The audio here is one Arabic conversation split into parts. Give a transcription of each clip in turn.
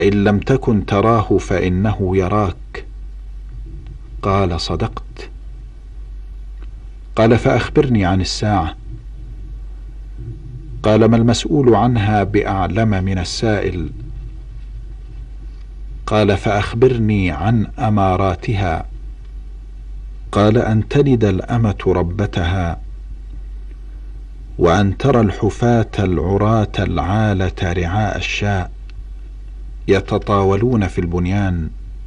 إن لم تكن تراه فإنه يراك. قال: صدقت. قال: فأخبرني عن الساعة. قال: ما المسؤول عنها بأعلم من السائل. قال: فأخبرني عن أماراتها. قال: أن تلد الأمة ربتها، وأن ترى الحفاة العراة العالة رعاء الشاء يتطاولون في البنيان.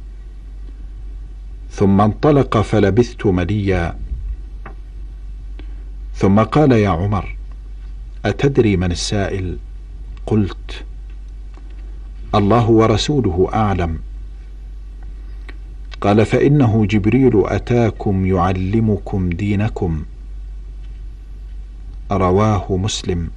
ثم انطلق فلبثت مليا. ثم قال: يا عمر، أتدري من السائل؟ قلت: الله ورسوله أعلم. قال: فإنه جبريل أتاكم يعلمكم دينكم. رواه مسلم.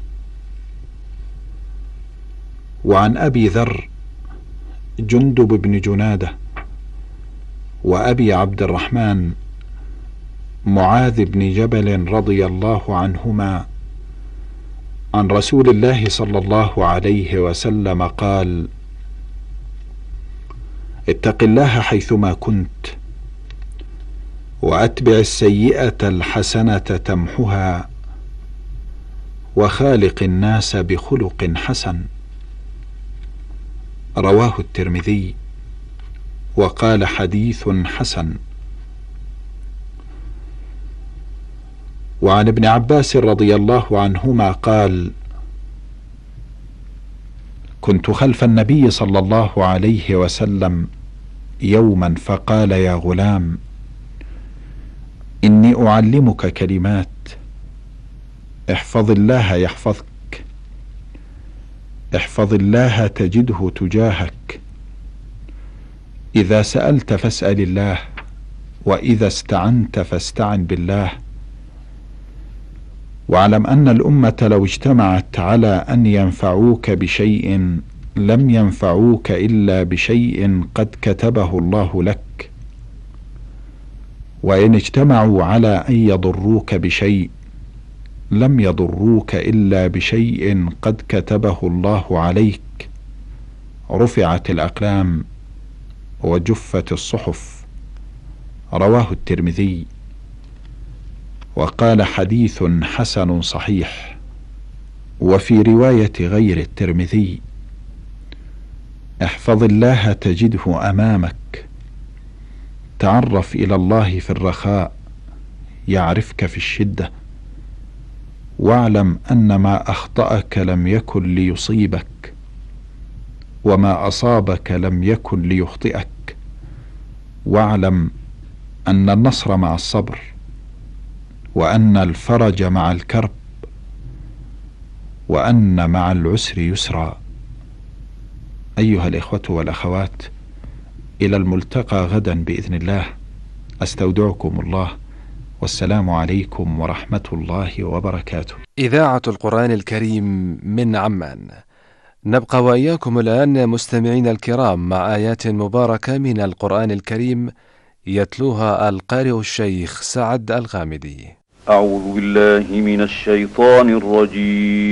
وعن أبي ذر جندب بن جنادة وأبي عبد الرحمن معاذ بن جبل رضي الله عنهما عن رسول الله صلى الله عليه وسلم قال: اتق الله حيثما كنت، وأتبع السيئة الحسنة تمحها، وخالق الناس بخلق حسن. رواه الترمذي وقال: حديث حسن. وعن ابن عباس رضي الله عنهما قال: كنت خلف النبي صلى الله عليه وسلم يوما فقال: يا غلام، إني أعلمك كلمات، احفظ الله يحفظك، احفظ الله تجده تجاهك، إذا سألت فاسأل الله، وإذا استعنت فاستعن بالله، واعلم أن الأمة لو اجتمعت على أن ينفعوك بشيء لم ينفعوك إلا بشيء قد كتبه الله لك، وإن اجتمعوا على أن يضروك بشيء لم يضروك إلا بشيء قد كتبه الله عليك. رفعت الأقلام وجفت الصحف. رواه الترمذي وقال: حديث حسن صحيح. وفي رواية غير الترمذي: احفظ الله تجده أمامك، تعرف إلى الله في الرخاء يعرفك في الشدة، واعلم أن ما أخطأك لم يكن ليصيبك، وما أصابك لم يكن ليخطئك، واعلم أن النصر مع الصبر، وأن الفرج مع الكرب، وأن مع العسر يسرا. أيها الإخوة والأخوات، إلى الملتقى غدا بإذن الله. أستودعكم الله، والسلام عليكم ورحمة الله وبركاته. إذاعة القرآن الكريم من عمان. نبقى وإياكم الآن مستمعين الكرام مع آيات مباركة من القرآن الكريم يتلوها القارئ الشيخ سعد الغامدي. أعوذ بالله من الشيطان الرجيم.